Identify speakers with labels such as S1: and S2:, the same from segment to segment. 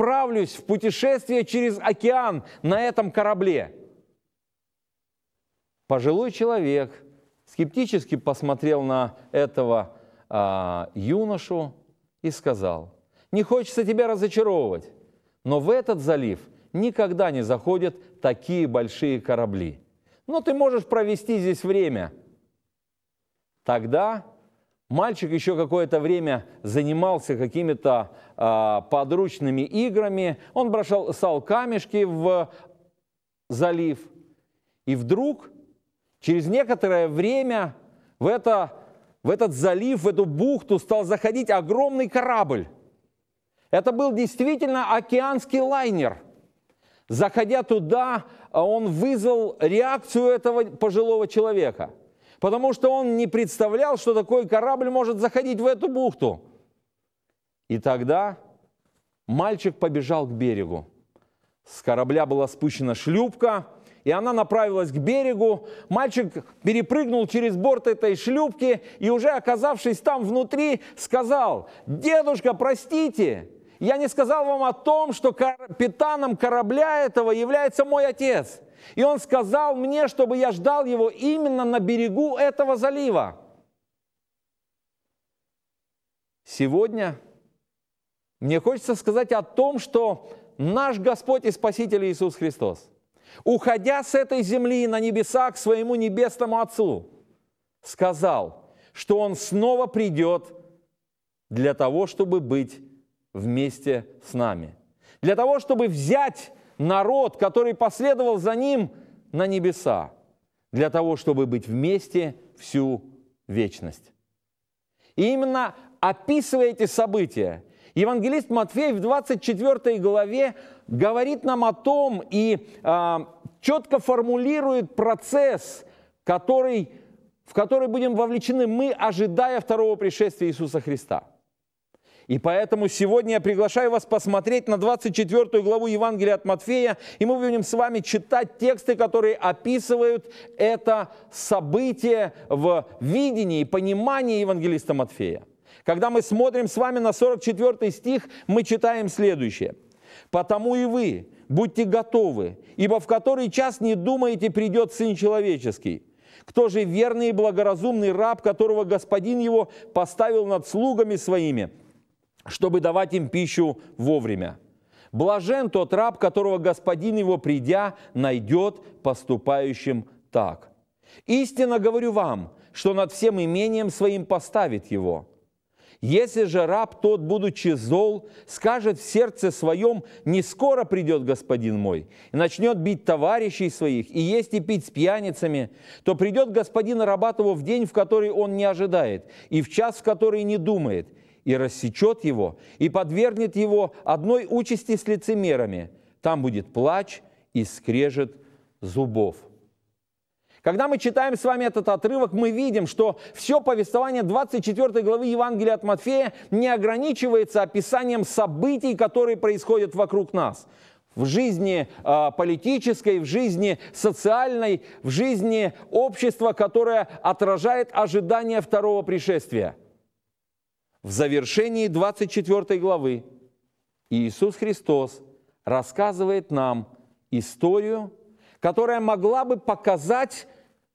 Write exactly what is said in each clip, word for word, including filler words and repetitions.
S1: отправлюсь в путешествие через океан на этом корабле». Пожилой человек скептически посмотрел на этого а, юношу и сказал: «Не хочется тебя разочаровывать, но в этот залив никогда не заходят такие большие корабли. Но ты можешь провести здесь время». Тогда мальчик еще какое-то время занимался какими-то а, подручными играми. Он бросал камешки в залив. И вдруг, через некоторое время, в, это, в этот залив, в эту бухту стал заходить огромный корабль. Это был действительно океанский лайнер. Заходя туда, он вызвал реакцию этого пожилого человека, потому что он не представлял, что такой корабль может заходить в эту бухту. И тогда мальчик побежал к берегу. С корабля была спущена шлюпка, и она направилась к берегу. Мальчик перепрыгнул через борт этой шлюпки и, уже оказавшись там внутри, сказал: «Дедушка, простите, я не сказал вам о том, что капитаном корабля этого является мой отец. И он сказал мне, чтобы я ждал его именно на берегу этого залива». Сегодня мне хочется сказать о том, что наш Господь и Спаситель Иисус Христос, уходя с этой земли на небеса к своему небесному Отцу, сказал, что Он снова придет для того, чтобы быть вместе с нами. Для того, чтобы взять народ, который последовал за Ним, на небеса. Для того, чтобы быть вместе всю вечность. И именно описывая эти события, евангелист Матфей в двадцать четвёртой главе говорит нам о том и э, четко формулирует процесс, который, в который будем вовлечены мы, ожидая второго пришествия Иисуса Христа. И поэтому сегодня я приглашаю вас посмотреть на двадцать четвёртую главу Евангелия от Матфея, и мы будем с вами читать тексты, которые описывают это событие в видении и понимании евангелиста Матфея. Когда мы смотрим с вами на сорок четвёртый стих, мы читаем следующее. «Потому и вы будьте готовы, ибо в который час не думаете, придет Сын Человеческий. Кто же верный и благоразумный раб, которого господин его поставил над слугами своими, чтобы давать им пищу вовремя? Блажен тот раб, которого господин его, придя, найдет поступающим так. Истинно говорю вам, что над всем имением своим поставит его. Если же раб тот, будучи зол, скажет в сердце своем: не скоро придет господин мой, и начнет бить товарищей своих, и есть и пить с пьяницами, то придет господин раба того в день, в который он не ожидает, и в час, в который не думает, и рассечет его, и подвергнет его одной участи с лицемерами. Там будет плач и скрежет зубов». Когда мы читаем с вами этот отрывок, мы видим, что все повествование двадцать четвёртой главы Евангелия от Матфея не ограничивается описанием событий, которые происходят вокруг нас. В жизни э, политической, в жизни социальной, в жизни общества, которое отражает ожидания второго пришествия. В завершении двадцать четвёртой главы Иисус Христос рассказывает нам историю, которая могла бы показать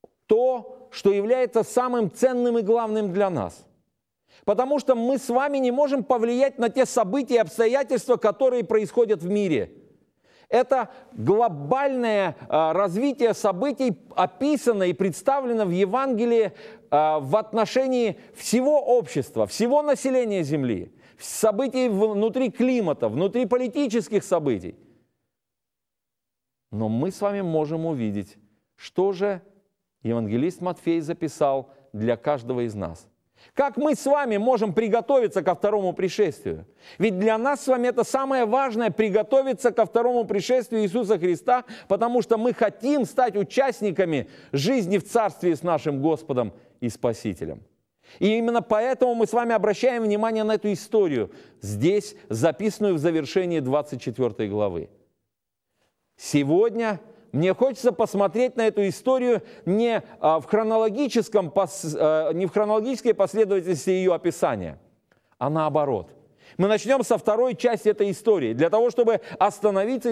S1: то, что является самым ценным и главным для нас. Потому что мы с вами не можем повлиять на те события и обстоятельства, которые происходят в мире. Это глобальное а, развитие событий описано и представлено в Евангелии а, в отношении всего общества, всего населения Земли, событий внутри климата, внутри политических событий. Но мы с вами можем увидеть, что же евангелист Матфей записал для каждого из нас. Как мы с вами можем приготовиться ко второму пришествию? Ведь для нас с вами это самое важное — приготовиться ко второму пришествию Иисуса Христа, потому что мы хотим стать участниками жизни в Царстве с нашим Господом и Спасителем. И именно поэтому мы с вами обращаем внимание на эту историю, здесь записанную в завершении двадцать четвёртой главы. Сегодня мне хочется посмотреть на эту историю не в, хронологическом, не в хронологической последовательности ее описания, а наоборот. Мы начнем со второй части этой истории, для того, чтобы остановиться